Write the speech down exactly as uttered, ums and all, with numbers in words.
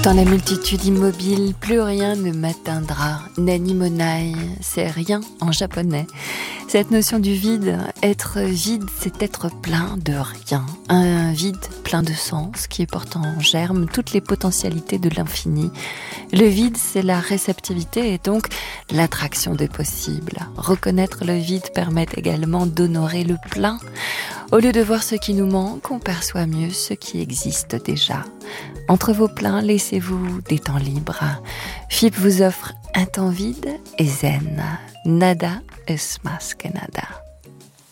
Dans la multitude immobile, plus rien ne m'atteindra. Nani monai, c'est rien en japonais. Cette notion du vide, être vide, c'est être plein de rien. Un vide plein de sens qui porte en germe toutes les potentialités de l'infini. Le vide, c'est la réceptivité et donc l'attraction des possibles. Reconnaître le vide permet également d'honorer le plein. Au lieu de voir ce qui nous manque, on perçoit mieux ce qui existe déjà. Entre vos pleins, laissez-vous des temps libres. F I P vous offre un temps vide et zen. Nada es más que nada.